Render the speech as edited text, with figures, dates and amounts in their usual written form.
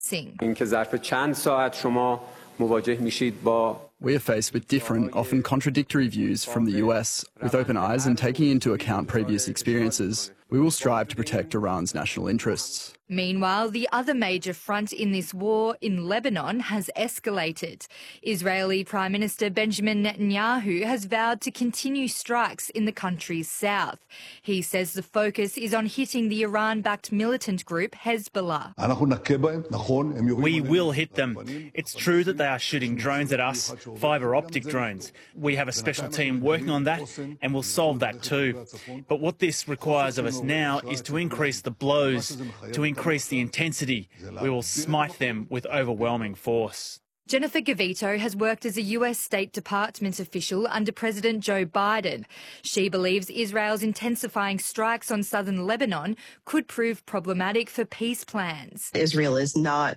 اینکه ظرف چند ساعت شما مواجه میشید با We are faced with different, often contradictory views from the US. With open eyes and taking into account previous experiences, we will strive to protect Iran's national interests. Meanwhile, the other major front in this war in Lebanon has escalated. Israeli Prime Minister Benjamin Netanyahu has vowed to continue strikes in the country's south. He says the focus is on hitting the Iran-backed militant group Hezbollah. We will hit them. It's true that they are shooting drones at us, fibre optic drones. We have a special team working on that and we'll solve that too. But what this requires of us now is to increase the blows, to increase the intensity. We will smite them with overwhelming force. Jennifer Gavito has worked as a US State Department official under President Joe Biden. She believes Israel's intensifying strikes on southern Lebanon could prove problematic for peace plans. Israel is not